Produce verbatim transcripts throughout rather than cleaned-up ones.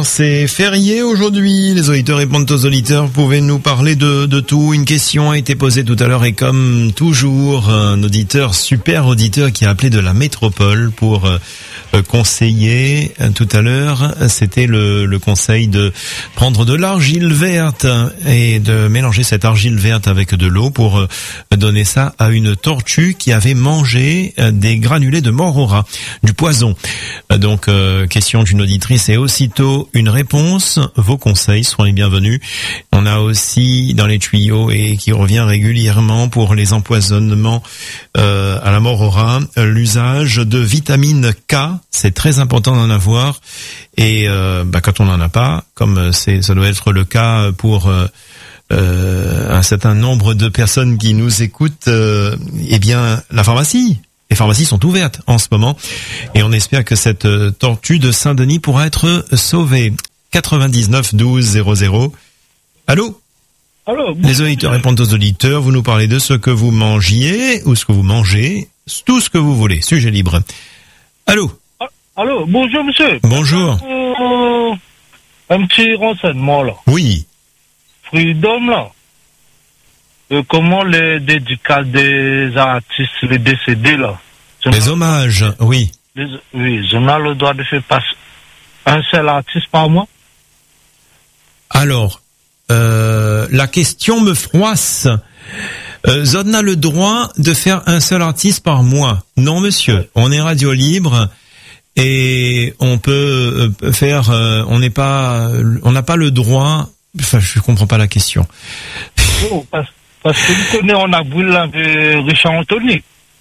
c'est férié aujourd'hui. Les auditeurs répondent aux auditeurs. Vous pouvez nous parler de, de tout. Une question a été posée tout à l'heure et comme toujours, un auditeur, super auditeur qui a appelé de la métropole pour euh, conseiller. Tout à l'heure, c'était le, le conseil de prendre de l'argile verte et de mélanger cette argile verte avec de l'eau pour euh, donner ça à une tortue qui avait mangé euh, des granulés de mort au rat, du poison. Euh, donc, euh, question d'une auditrice et aussitôt une réponse. Vos conseils seront les bienvenus. On a aussi dans les tuyaux et qui revient régulièrement pour les empoisonnements euh, à la mort au rat, l'usage de vitamine K. C'est très important d'en avoir et euh, bah, quand on n'en a pas, comme c'est ça doit être le cas pour euh, euh, un certain nombre de personnes qui nous écoutent, euh, eh bien la pharmacie. Les pharmacies sont ouvertes en ce moment et on espère que cette tortue de Saint-Denis pourra être sauvée. quatre-vingt-dix-neuf douze zéro zéro. Allô? Allô? Les auditeurs répondent aux auditeurs. Vous nous parlez de ce que vous mangiez ou ce que vous mangez, tout ce que vous voulez. Sujet libre. Allô? Allô? Bonjour, monsieur. Bonjour. Euh, un petit renseignement, là. Oui. Freedom, là. Euh, comment les dédicaces des artistes, les décédés, là. Les hommages, oui. Les, oui, on a le droit de faire passer un seul artiste par mois. Alors, euh, la question me froisse. Euh, on a le droit de faire un seul artiste par mois. Non, monsieur. On est radio libre et on peut faire. Euh, on n'est pas. On n'a pas le droit. Enfin, je comprends pas la question. Oh, parce, parce que vous connaissez, on a brûlé avec Richard Anthony.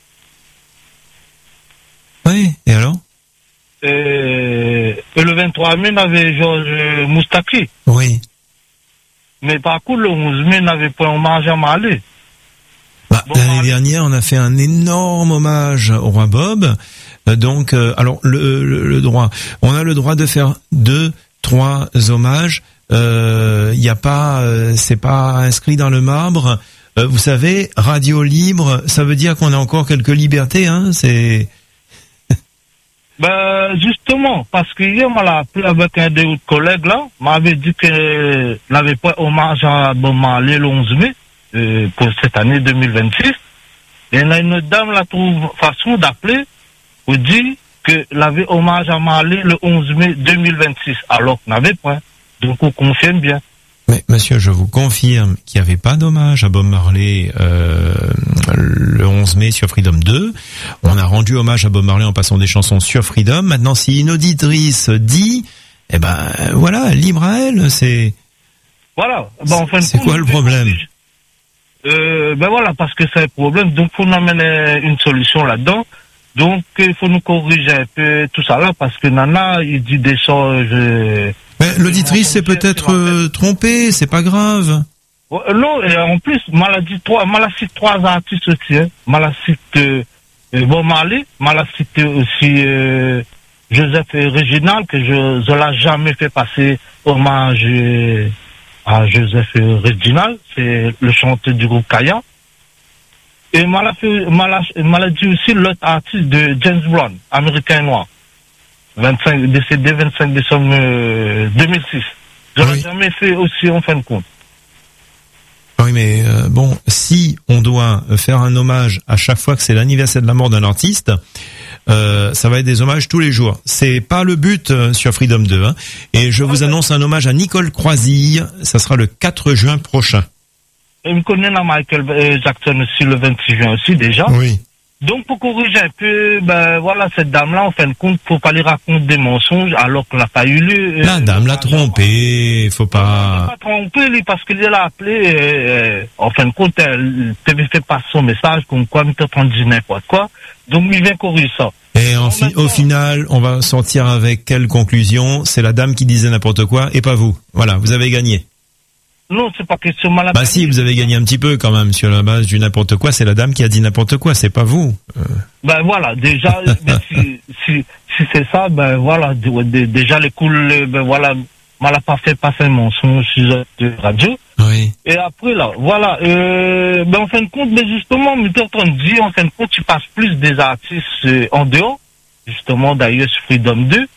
Oui. Et alors? Et, et le vingt-trois mai, on avait Georges Moustaki. Oui. Mais par contre, le onze mai, on n'avait pas un hommage à Marley. Bah, bon, l'année dernière, on a fait un énorme hommage au roi Bob. Donc, euh, alors le, le, le droit, on a le droit de faire deux, trois hommages. Il euh, y a pas, euh, c'est pas inscrit dans le marbre. Euh, vous savez, radio libre, ça veut dire qu'on a encore quelques libertés, hein. C'est. Ben, justement, parce que hier, on m'a appelé avec un des autres collègues, là, m'avait dit que n'avait pas hommage à Bob Marley le onze mai, euh, pour cette année deux mille vingt-six. Et il y a une dame, la trouve façon d'appeler, pour dire que l'avait hommage à Marley le onze mai deux mille vingt-six, alors qu'on n'avait pas. Donc, on confirme bien. Mais monsieur, je vous confirme qu'il n'y avait pas d'hommage à Bob Marley euh, le onze mai sur Freedom deux. On a rendu hommage à Bob Marley en passant des chansons sur Freedom. Maintenant, si une auditrice dit, eh ben voilà, libre à elle, c'est... Voilà. Ben, en fin de c'est compte, quoi le problème? euh, Ben voilà, parce que c'est un problème. Donc, il faut nous amener une solution là-dedans. Donc, il faut nous corriger un peu tout ça là, parce que Nana, il dit des choses... Euh, Mais l'auditrice s'est peut-être euh, trompée, c'est pas grave. Non, et en plus, maladie trois, maladie trois artistes aussi, hein. Maladie euh, Bob Marley, maladie aussi euh, Joseph Réginald, que je ne l'ai jamais fait passer hommage euh, à Joseph Réginald, c'est le chanteur du groupe Kaya. Et maladie, maladie, maladie aussi l'autre artiste de James Brown, américain noir. vingt-cinq, décédé vingt-cinq décembre euh, deux mille six. Je oui. l'ai jamais fait aussi en fin de compte. Oui, mais euh, bon, si on doit faire un hommage à chaque fois que c'est l'anniversaire de la mort d'un artiste, euh, ça va être des hommages tous les jours. C'est pas le but euh, sur Freedom deux. Hein. Et je vous annonce un hommage à Nicole Croisille. Ça sera le quatre juin prochain. Et vous connaissez Michael Jackson aussi le vingt-six juin aussi déjà. Oui. Donc, pour corriger un peu, ben, voilà, cette dame-là, en fin de compte, faut pas lui raconter des mensonges, alors qu'on n'a pas eu lieu. La euh, dame l'a trompé, faut pas... Elle l'a pas trompé, lui, parce qu'il l'a appelé, euh, en fin de compte, elle t'avait fait passer son message, comme quoi, il t'entend dire n'importe quoi. Donc, il vient corriger ça. Et en fi- au final, on va sortir avec quelle conclusion? C'est la dame qui disait n'importe quoi, et pas vous. Voilà, vous avez gagné. Non, c'est pas question mal à Bah si, vous avez gagné un petit peu quand même sur la base du n'importe quoi. C'est la dame qui a dit n'importe quoi, c'est pas vous. Euh... Ben voilà, déjà, ben, si, si, si c'est ça, ben voilà, déjà les coups, ben voilà, mal a pas fait passer un mensonge sur la radio. Oui. Et après là, voilà, euh, ben en fin de compte, ben justement, mais t'es en train de dire, en fin de compte, tu passes plus des artistes euh, en dehors, justement d'ailleurs sur Freedom deux.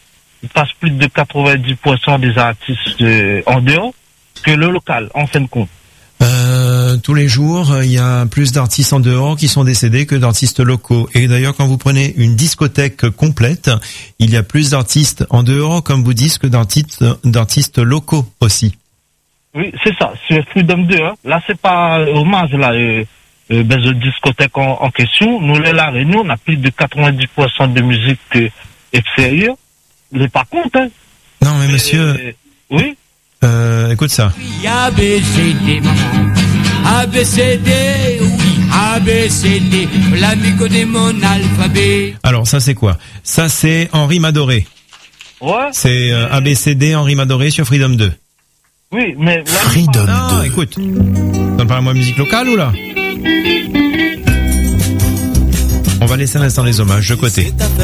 il passe plus de quatre-vingt-dix pour cent des artistes euh, en dehors que le local, en fin de compte. Euh, tous les jours, il y a plus d'artistes en dehors qui sont décédés que d'artistes locaux. Et d'ailleurs, quand vous prenez une discothèque complète, il y a plus d'artistes en dehors, comme vous dites, que d'artistes, d'artistes locaux aussi. Oui, c'est ça. C'est Freedom deux. Hein. Là, c'est pas euh, hommage là. Euh, euh, ben, de discothèque en, en question. Nous, les La Réunion, on a plus de quatre-vingt-dix pour cent de musique euh, extérieure. Mais par contre, hein, non, mais monsieur. Euh, oui. Euh, écoute ça. A B C D, maman. A B C D, oui. A B C D. L'ami connaît mon alphabet. Alors, ça, c'est quoi? Ça, c'est Henri Madoré. Ouais. C'est euh, A B C D Henri Madoré sur Freedom deux. Oui, mais... Là, Freedom non, deux. Écoute. T'en parles à moi musique locale ou là? On va laisser un instant les hommages de côté.